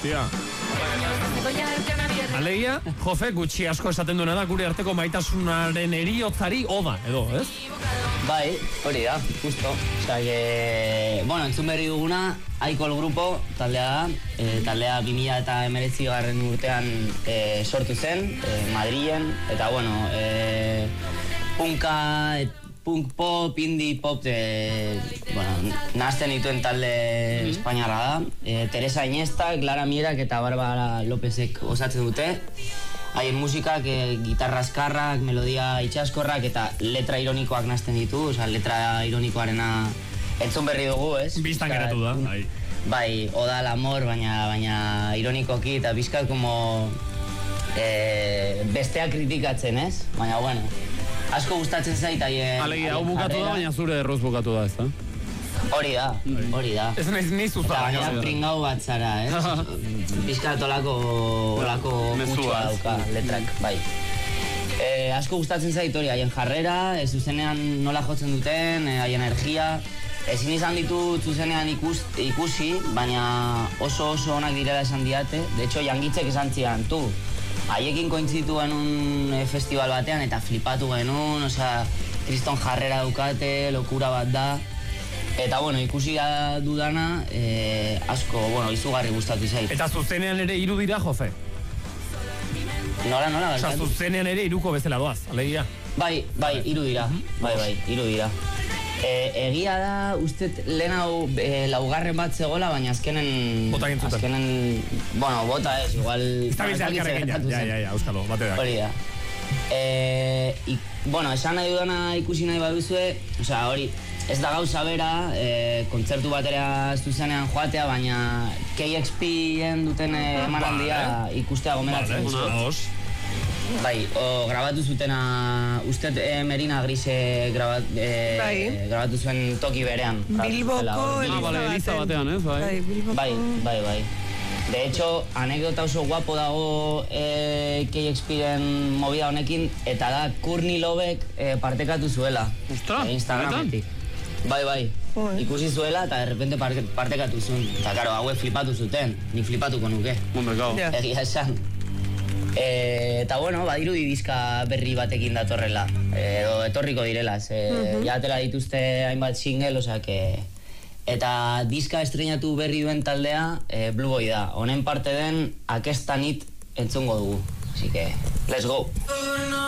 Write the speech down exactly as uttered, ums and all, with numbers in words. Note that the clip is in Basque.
Hostia. Alegia, Jofe, gutxi asko esaten duena da gure arteko maitasunaren eriotzari oda, edo, ez? Bai, hori da, justo. Osa, que, bueno, entzun berri duguna, Aiko el Grupo taldea da, e, taldea bi mila hemeretzi garren urtean e, sortu zen, e, Madrilen, eta, bueno, e, punka, et, punk pop, indie pop, e, bueno, nazten dituen talde mm-hmm. espainiarra da. E, Teresa Iniesta, Clara Mierak eta Barbara Lópezek osatzen dute. Haien musikak, e, gitarra azkarrak, melodia itxaskorrak eta letra ironikoak nazten ditu, oza, letra ironikoarena entzun berri dugu, ez? Bistan geratu da, bai. Bai, oda al amor, baina, baina ironikoki eta bizkat como e, bestea kritikatzen, ez? Baina, bueno, asko gustatzen zait haien... Alegia, hau bukatu da, baina zure erroz bukatu da, ez da? Hori da, hori da. Ez nahiz niz usta. Eta baina pringau bat zara, eh? Bizkat olako, olako kutsua dauka letrak, bai. E, asko gustatzen zait hori, haien jarrera, ez zuzenean nola jotzen duten, haien energia. Ezin izan ditut zuzenean ikus, ikusi, baina oso oso onak direla esan diate. De hecho, Jangitzek esan zian, tu, haiekin kointzitu genuen festival batean eta flipatu genuen, osea, kriston jarrera daukate, lokura bat da. Eta, bueno, ikusi dudana, eh, asko, bueno, izugarri gustatu zait. Eta zuzenean ere hiru dira, Jofe? Nola, nola, Osa, zuzenean ere hiruko bezala doaz, alegia? Bai, bai, hiru dira, bai, bai, hiru dira. E, egia da, uste lehen hau e, laugarren bat zegoela, baina azkenen... Bota gintzuten. Azkenen, bueno, bota ez, igual... Iztabiz alkarrekin, ja, ja, ja, ja, euskalo, bate da. Hori da. E, ik, bueno, esan nahi dudana ikusi nahi baduzue, osea, hori, ez da gauza bera, e, kontzertu batera zuzenean joatea, baina K X P-en duten emanaldia vale. Ikustea gomendatzen. Vale, bai, o, grabatu zutena, uste e, Merina Grise grabat, e, bai. grabatu zuen toki berean. Bilboko Eliza batean, ez? Bai, bai, bai, bai. De hecho, anekdota oso guapo dago eh, K X P-en movida honekin, eta da Courtney Lovek eh, partekatu zuela. Ostra, eh, Instagrametik. Bai, bai, ikusi zuela eta de repente partekatu zuen. Eta, karo, hauek flipatu zuten, nik flipatuko nuke. Yeah. Egia esan. E, eta, bueno, badirudi dizka berri batekin datorrela. Edo etorriko direla. E, uh-huh. Ja atera dituzte hainbat single, osea, que... Eta diska estreinatu berri duen taldea e, Blue Boy da. Honen parte den Aquesta nit entzungo dugu. Así que, let's go!